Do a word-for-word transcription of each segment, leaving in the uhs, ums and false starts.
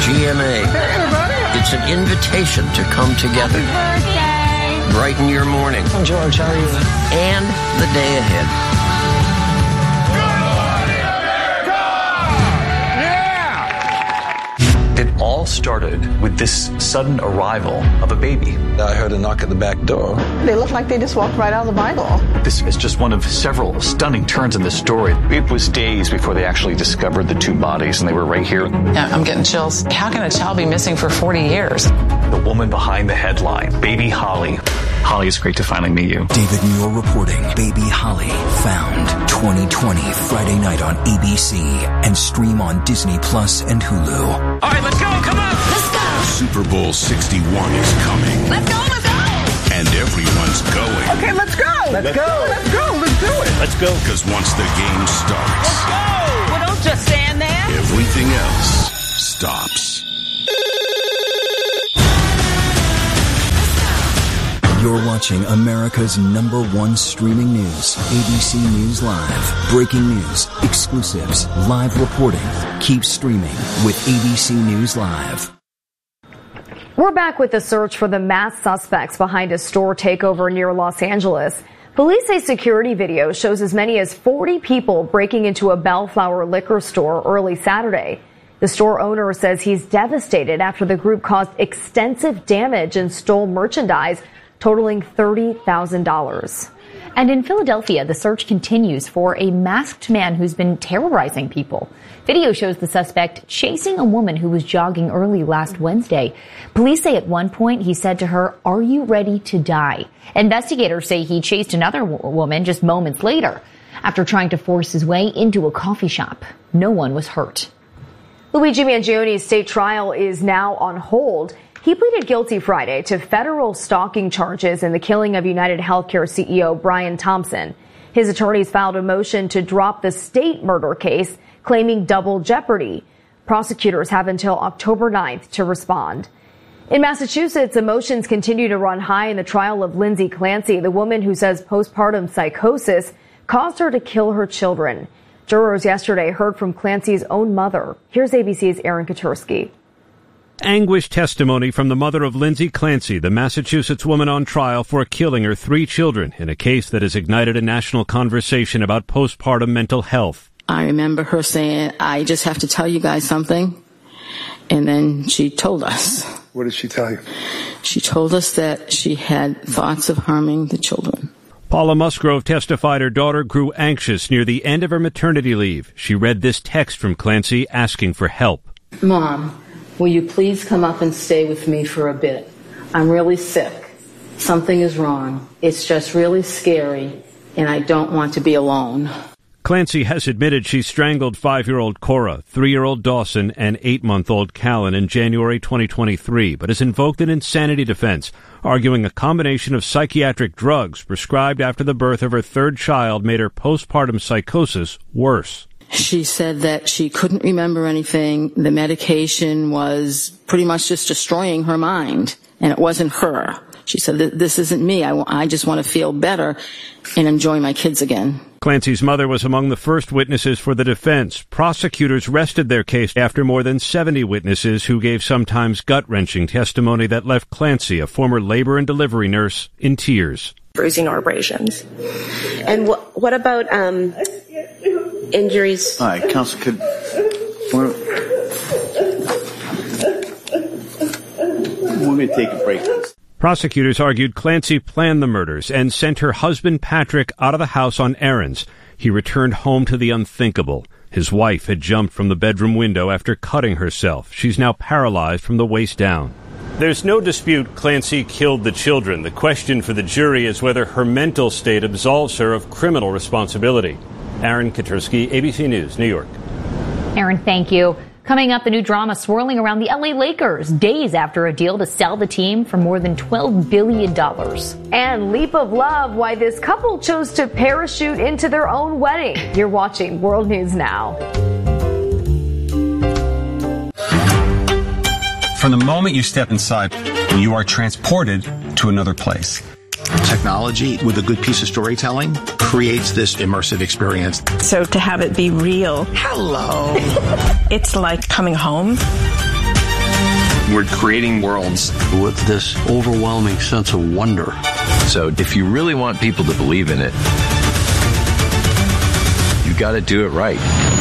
G M A. It's an invitation to come together. Happy birthday. Brighten your morning. I'm George, how are you? And the day ahead. It all started with this sudden arrival of a baby. I heard a knock at the back door. They look like they just walked right out of the Bible. This is just one of several stunning turns in this story. It was days before they actually discovered the two bodies, and they were right here. Yeah, I'm getting chills. How can a child be missing for forty years? The woman behind the headline, Baby Holly. Holly, it's great to finally meet you. David Muir reporting Baby Holly found twenty twenty Friday night on A B C and stream on Disney Plus and Hulu. All right, let's go. Come on. Let's go. Super Bowl sixty-one is coming. Let's go. Let's go. And everyone's going. Okay, let's go. Let's, let's go. go. Let's go. Let's do it. Let's go. Because once the game starts. Let's go. Well, don't just stand there. Everything else stops. You're watching America's number one streaming news, A B C News Live. Breaking news, exclusives, live reporting. Keep streaming with A B C News Live. We're back with the search for the masked suspects behind a store takeover near Los Angeles. Police say security video shows as many as forty people breaking into a Bellflower liquor store early Saturday. The store owner says he's devastated after the group caused extensive damage and stole merchandise totaling thirty thousand dollars. And in Philadelphia, the search continues for a masked man who's been terrorizing people. Video shows the suspect chasing a woman who was jogging early last Wednesday. Police say at one point he said to her, "Are you ready to die?" Investigators say he chased another w- woman just moments later after trying to force his way into a coffee shop. No one was hurt. Luigi Mangioni's state trial is now on hold. He pleaded guilty Friday to federal stalking charges in the killing of United Healthcare C E O Brian Thompson. His attorneys filed a motion to drop the state murder case, claiming double jeopardy. Prosecutors have until October ninth to respond. In Massachusetts, emotions continue to run high in the trial of Lindsay Clancy, the woman who says postpartum psychosis caused her to kill her children. Jurors yesterday heard from Clancy's own mother. Here's A B C's Aaron Katursky. Anguished testimony from the mother of Lindsay Clancy, the Massachusetts woman on trial for killing her three children in a case that has ignited a national conversation about postpartum mental health. I remember her saying, "I just have to tell you guys something." And then she told us. What did she tell you? She told us that she had thoughts of harming the children. Paula Musgrove testified her daughter grew anxious near the end of her maternity leave. She read this text from Clancy asking for help. "Mom, will you please come up and stay with me for a bit? I'm really sick. Something is wrong. It's just really scary, and I don't want to be alone." Clancy has admitted she strangled five-year-old Cora, three-year-old Dawson, and eight-month-old Callan in January twenty twenty-three, but has invoked an insanity defense, arguing a combination of psychiatric drugs prescribed after the birth of her third child made her postpartum psychosis worse. She said that she couldn't remember anything. The medication was pretty much just destroying her mind, and it wasn't her. She said, "This isn't me. I, w- I just want to feel better and enjoy my kids again." Clancy's mother was among the first witnesses for the defense. Prosecutors rested their case after more than seventy witnesses who gave sometimes gut-wrenching testimony that left Clancy, a former labor and delivery nurse, in tears. Bruising or abrasions. And wh- what about um, injuries? All right, Counsel, could... We're, we're going to take a break. Prosecutors argued Clancy planned the murders and sent her husband Patrick out of the house on errands. He returned home to the unthinkable. His wife had jumped from the bedroom window after cutting herself. She's now paralyzed from the waist down. There's no dispute Clancy killed the children. The question for the jury is whether her mental state absolves her of criminal responsibility. Aaron Katursky, A B C News, New York. Aaron, thank you. Coming up, the new drama swirling around the L A Lakers days after a deal to sell the team for more than twelve billion dollars. And leap of love, why this couple chose to parachute into their own wedding. You're watching World News Now. From the moment you step inside, you are transported to another place. Technology with a good piece of storytelling creates this immersive experience. So to have it be real. Hello. It's like coming home. We're creating worlds with this overwhelming sense of wonder. So if you really want people to believe in it, you got to do it right.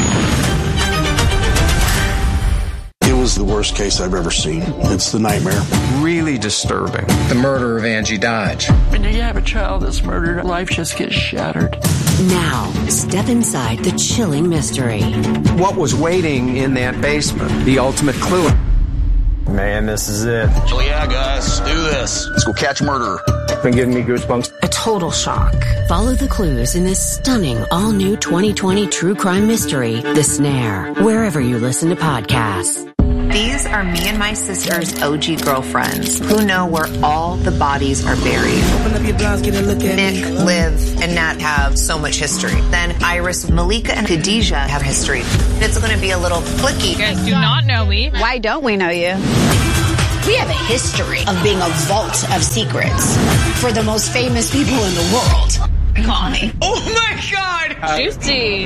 It was the worst case I've ever seen. It's the nightmare. Really disturbing. The murder of Angie Dodge. When you have a child that's murdered, life just gets shattered. Now, step inside the chilling mystery. What was waiting in that basement? The ultimate clue. Man, this is it. Oh yeah, guys, do this. Let's go catch murderer. Been giving me goosebumps. A total shock. Follow the clues in this stunning all-new twenty twenty true crime mystery, The Snare, wherever you listen to podcasts. These are me and my sister's O G girlfriends who know where all the bodies are buried. Open up your blouse, get a look at Nick, me. Liv, and Nat have so much history. Then Iris, Malika, and Khadijah have history. It's going to be a little clicky. You guys do not know me. Why don't we know you? We have a history of being a vault of secrets for the most famous people in the world. Call me. Oh my God! Juicy.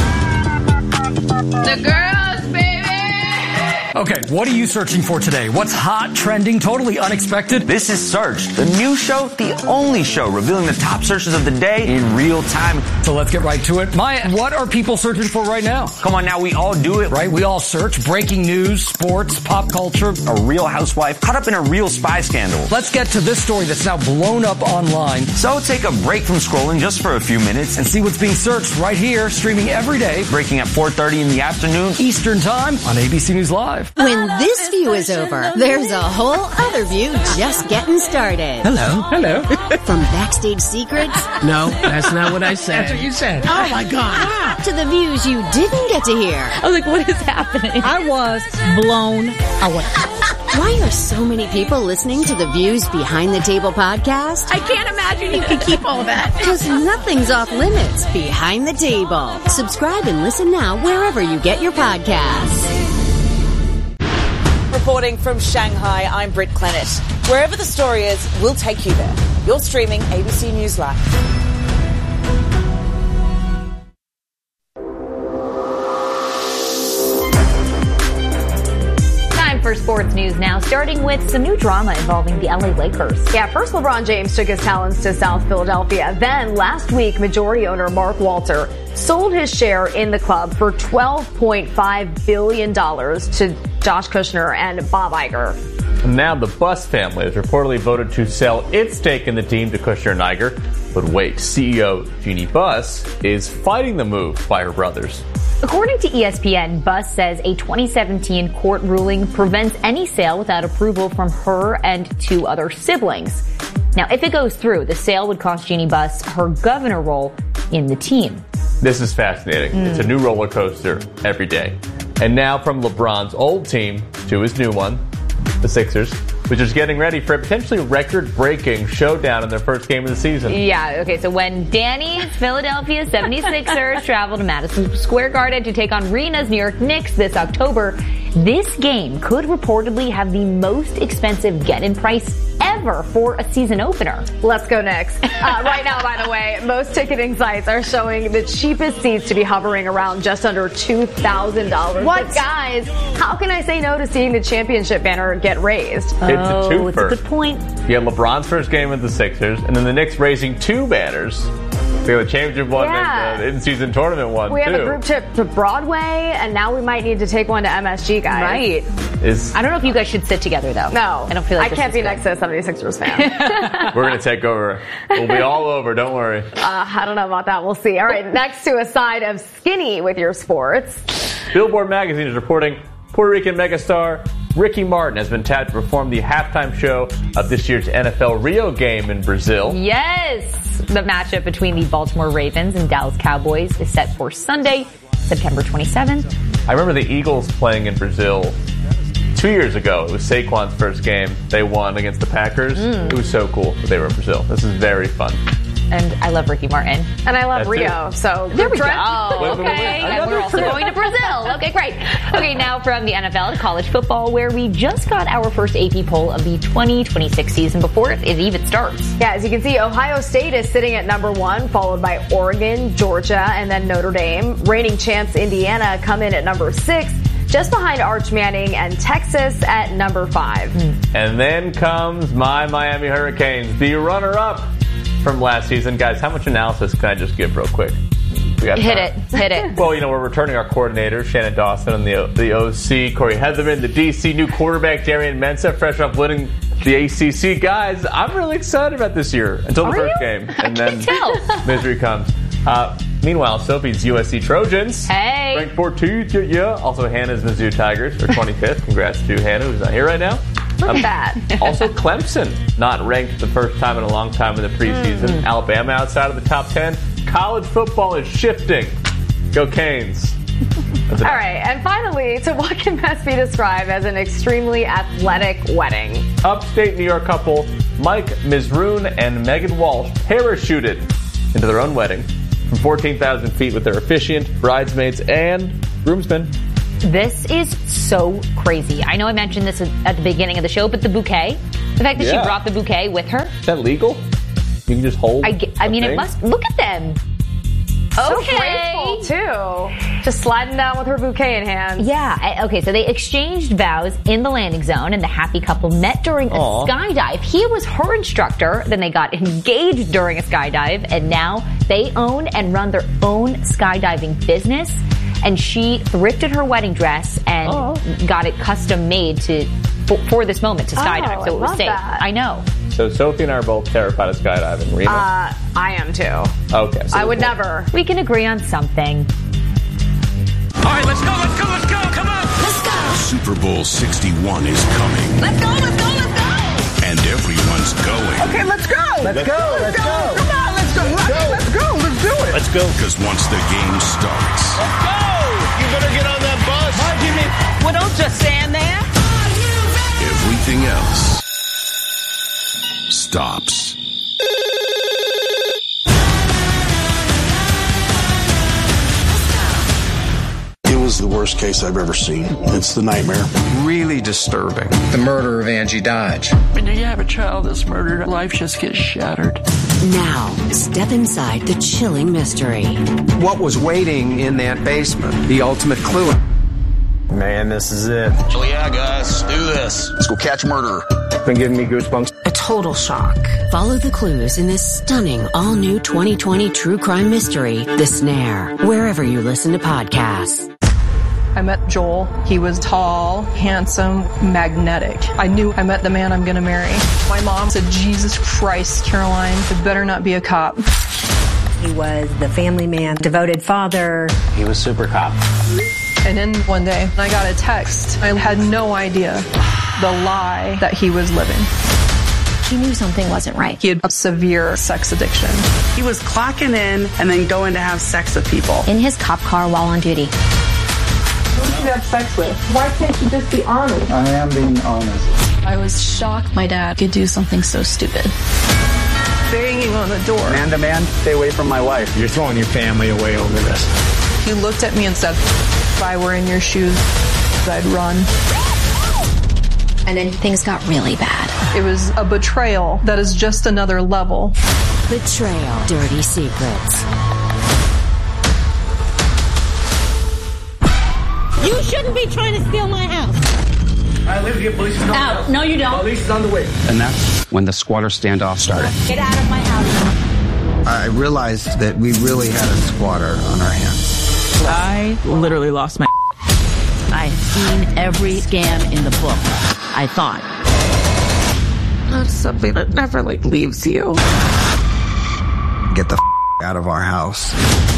The girls, baby! Okay, what are you searching for today? What's hot, trending, totally unexpected? This is Searched, the new show, the only show revealing the top searches of the day in real time. So let's get right to it. Maya, what are people searching for right now? Come on now, we all do it. Right, we all search breaking news, sports, pop culture. A real housewife caught up in a real spy scandal. Let's get to this story that's now blown up online. So take a break from scrolling just for a few minutes and see what's being searched right here, streaming every day. Breaking at four thirty in the afternoon. Eastern Time on A B C News Live. When this view is over, there's a whole other view just getting started. Hello. Hello. From backstage secrets. No, that's not what I said. That's what you said. Oh my God. To the views you didn't get to hear. I was like, what is happening? I was blown away. Why are so many people listening to the Views Behind the Table podcast? I can't imagine you can keep all that. Because nothing's off limits behind the table. Subscribe and listen now wherever you get your podcasts. Reporting from Shanghai, I'm Britt Clennett. Wherever the story is, we'll take you there. You're streaming A B C News Live. Time for sports news now, starting with some new drama involving the L A Lakers. Yeah, first LeBron James took his talents to South Philadelphia. Then last week, majority owner Mark Walter sold his share in the club for twelve point five billion dollars to Josh Kushner and Bob Iger. Now the Buss family has reportedly voted to sell its stake in the team to Kushner and Iger. But wait, C E O Jeannie Buss is fighting the move by her brothers. According to E S P N, Buss says a twenty seventeen court ruling prevents any sale without approval from her and two other siblings. Now, if it goes through, the sale would cost Jeannie Buss her governor role in the team. This is fascinating. Mm. It's a new roller coaster every day. And now from LeBron's old team to his new one, the Sixers, which is getting ready for a potentially record-breaking showdown in their first game of the season. Yeah, okay, so when Danny's Philadelphia seventy-sixers travel to Madison Square Garden to take on Rena's New York Knicks this October, this game could reportedly have the most expensive get-in price ever for a season opener. Let's go Knicks. Uh, right now, by the way, most ticketing sites are showing the cheapest seats to be hovering around just under two thousand dollars. What? But guys, how can I say no to seeing the championship banner get raised? It's a oh, twofer. It's a good point. You have LeBron's first game with the Sixers, and then the Knicks raising two banners. We have the championship one Yeah. and the in-season tournament one, We too. have a group trip to Broadway, and now we might need to take one to M S G, guys. Right. Is, I don't know if you guys should sit together, though. No. I don't feel like I this can't is be good. next to a seventy-sixers fan. we're going to take over. We'll be all over, don't worry. Uh, I don't know about that. We'll see. All right, next to a side of skinny with your sports. Billboard magazine is reporting Puerto Rican megastar Ricky Martin has been tapped to perform the halftime show of this year's N F L Rio game in Brazil. Yes! The matchup between the Baltimore Ravens and Dallas Cowboys is set for Sunday, September twenty-seventh. I remember the Eagles playing in Brazil two years ago. It was Saquon's first game. They won against the Packers. Mm. It was so cool that they were in Brazil. This is very fun. And I love Ricky Martin. And I love That's Rio. it. So There we trip. go. Wait, wait, wait, Okay. wait. And we're also going to Brazil. Okay, great. Okay, now from the N F L to college football, where we just got our first A P poll of the twenty twenty-six season before it even starts. Yeah, as you can see, Ohio State is sitting at number one, followed by Oregon, Georgia, and then Notre Dame. Reigning champs Indiana come in at number six. just behind Arch Manning and Texas at number five. And then comes my Miami Hurricanes, the runner-up from last season. Guys, how much analysis can I just give real quick? We got hit time. it, hit it. Well, you know, we're returning our coordinator, Shannon Dawson, and the the O C, Corey Heatherman, the D C new quarterback, Darian Mensah, fresh off winning the A C C. Guys, I'm really excited about this year until the Are first you? game. And I then can't tell. misery comes. Uh, meanwhile, Sophie's U S C Trojans. Hey. Ranked fourteenth, yeah, yeah. Also, Hannah's Mizzou Tigers are twenty-fifth. Congrats to Hannah, who's not here right now. Look Um, at that. Also, Clemson, not ranked the first time in a long time in the preseason. Mm. Alabama outside of the top ten. College football is shifting. Go Canes. All right, and finally, to what can best be described as an extremely athletic wedding. Upstate New York couple Mike Mizroon and Megan Walsh parachuted into their own wedding from fourteen thousand feet with their officiant, bridesmaids, and groomsmen. This is so crazy. I know I mentioned this at the beginning of the show, but the bouquet, the fact that Yeah. she brought the bouquet with her. Is that legal? You can just hold I, ge- I mean, a it thing? must, look at them. So Okay. graceful, too. Just sliding down with her bouquet in hand. Yeah. I- Okay. So they exchanged vows in the landing zone, and the happy couple met during a Aw. skydive. He was her instructor. Then they got engaged during a skydive, and now they own and run their own skydiving business. And she thrifted her wedding dress and Oh. got it custom made to for, for this moment to skydive. Oh, so I it was love safe. that. I know. So Sophie and I are both terrified of skydiving. Rena? Uh, I am, too. okay. So I would we'll- never. We can agree on something. All right, let's go, let's go, let's go. Come on. Let's go. Super Bowl sixty-one is coming. Let's go, let's go, let's go. And everyone's going. Okay, let's go. Let's go, let's go. Come on, let's go. Let's go, let's go. Let's do it. Let's go. Because once the game starts, Let's go. You better get on that bus. Well, don't just stand there. everything else stops. It was the worst case I've ever seen. It's the nightmare. Really disturbing. The murder of Angie Dodge. When you have a child that's murdered, life just gets shattered. Now, step inside the chilling mystery. What was waiting in that basement? The ultimate clue. Man, this is it. So yeah, guys, do this. Let's go catch a murderer. Been giving me goosebumps. A total shock. Follow the clues in this stunning all-new twenty twenty true crime mystery, The Snare, wherever you listen to podcasts. I met Joel. He was tall, handsome, magnetic. I knew I met the man I'm going to marry. My mom said, Jesus Christ, Caroline, it better not be a cop. He was the family man, devoted father. He was super cop. And then one day, I got a text. I had no idea the lie that he was living. He knew something wasn't right. He had a severe sex addiction. He was clocking in and then going to have sex with people. In his cop car while on duty. Who did you have sex with? Why can't you just be honest? I am being honest. I was shocked my dad could do something so stupid. Banging on the door. Man to man, stay away from my wife. You're throwing your family away over this. He looked at me and said, if I were in your shoes, I'd run. And then things got really bad. It was a betrayal that is just another level. Betrayal. Dirty Secrets. You shouldn't be trying to steal my house. I live here. Police is on the way. Out. No, you don't. Police is on the way. And that's when the squatter standoff started. Get out of my house. I realized that we really had a squatter on our hands. I literally lost my. I've seen every scam in the book. I thought. That's something that never, like, leaves you. Get the f- out of our house.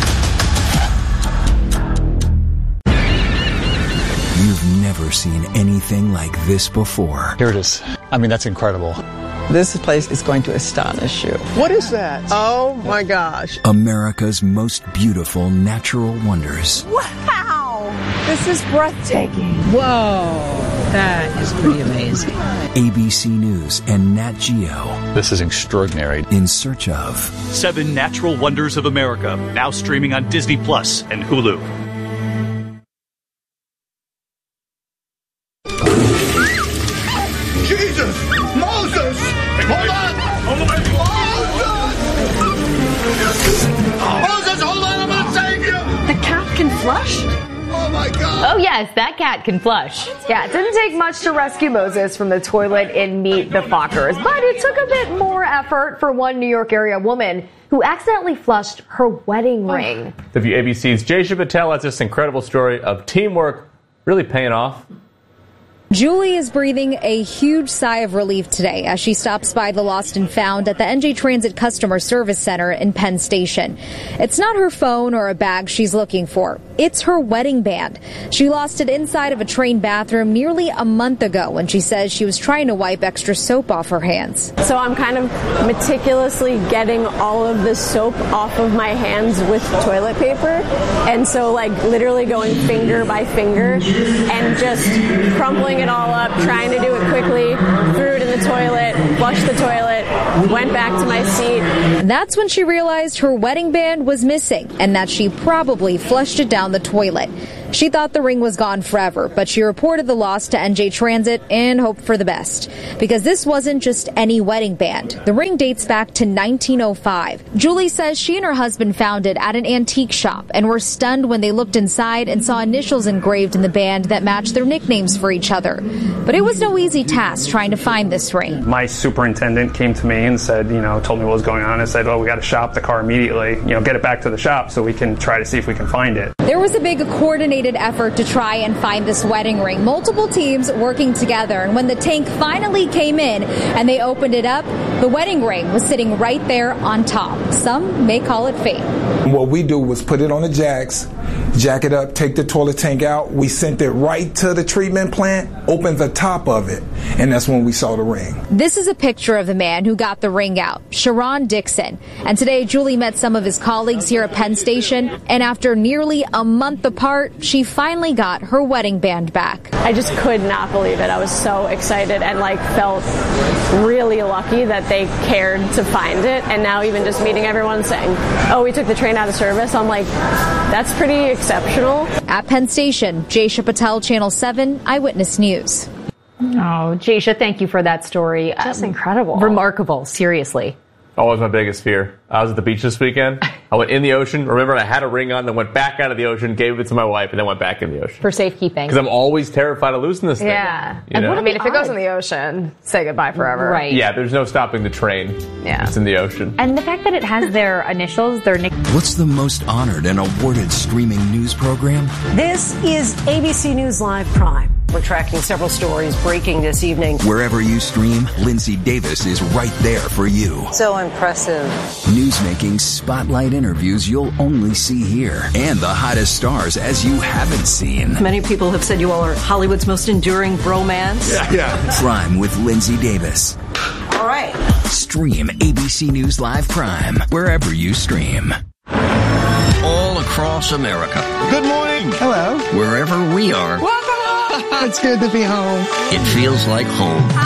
You've never seen anything like this before. Here it is. I mean, that's incredible. This place is going to astonish you. What is that? Oh my gosh. America's most beautiful natural wonders. Wow. This is breathtaking. Whoa. That is pretty amazing. A B C News and Nat Geo. This is extraordinary. In search of Seven Natural Wonders of America, now streaming on Disney Plus and Hulu. Jesus! Moses! Hold on! Moses! Moses, hold on, I'm gonna save you! The cat can flush? Oh my God! Oh, yes, that cat can flush. Yeah, it didn't take much to rescue Moses from the toilet in Meet the Fockers, but it took a bit more effort for one New York area woman who accidentally flushed her wedding ring. W A B C's Jaysha Patel has this incredible story of teamwork really paying off. Julie is breathing a huge sigh of relief today as she stops by the Lost and Found at the N J Transit Customer Service Center in Penn Station. It's not her phone or a bag she's looking for. It's her wedding band. She lost it inside of a train bathroom nearly a month ago when she says she was trying to wipe extra soap off her hands. So I'm kind of meticulously getting all of the soap off of my hands with toilet paper. And so like literally going finger by finger and just crumpling it all up, trying to do it quickly, threw it in the toilet, flushed the toilet, went back to my seat. That's when she realized her wedding band was missing and that she probably flushed it down the toilet. She thought the ring was gone forever, but she reported the loss to N J Transit and hoped for the best. Because this wasn't just any wedding band. The ring dates back to nineteen oh five. Julie says she and her husband found it at an antique shop and were stunned when they looked inside and saw initials engraved in the band that matched their nicknames for each other. But it was no easy task trying to find this ring. My superintendent came to me and said, you know, told me what was going on and said, oh, we got to shop the car immediately, you know, get it back to the shop so we can try to see if we can find it. There was a big coordinated effort to try and find this wedding ring. Multiple teams working together. And when the tank finally came in and they opened it up, the wedding ring was sitting right there on top. Some may call it fate. What we do was put it on the jacks, jack it up, take the toilet tank out. We sent it right to the treatment plant, opened the top of it, and that's when we saw the ring. This is a picture of the man who got the ring out, Sharon Dixon. And today, Julie met some of his colleagues here at Penn Station, and after nearly a month apart, she finally got her wedding band back. I just could not believe it. I was so excited and like felt really lucky that they cared to find it. And now even just meeting everyone saying, oh, we took the train out of service, I'm like, that's pretty exceptional. At Penn Station, Jaysha Patel, Channel seven, Eyewitness News. Oh, Jaysha, thank you for that story. Just um, incredible. Remarkable, seriously. Always my biggest fear. I was at the beach this weekend. I went in the ocean. Remember, I had a ring on, then went back out of the ocean, gave it to my wife, and then went back in the ocean. For safekeeping. Because I'm always terrified of losing this thing. Yeah. You and know? what I mean, if it goes in the ocean, say goodbye forever. Right. Yeah, there's no stopping the train. Yeah. It's in the ocean. And the fact that it has their initials, their nick. What's the most honored and awarded streaming news program? This is A B C News Live Prime. We're tracking several stories breaking this evening. Wherever you stream, Lindsay Davis is right there for you. So impressive. Newsmaking spotlight interviews you'll only see here. And the hottest stars as you haven't seen. Many people have said you all are Hollywood's most enduring bromance. Yeah, yeah. Prime with Lindsay Davis. All right. Stream A B C News Live Prime wherever you stream. All across America. Good morning. Hello. Wherever we are. Welcome home. It's good to be home. It feels like home.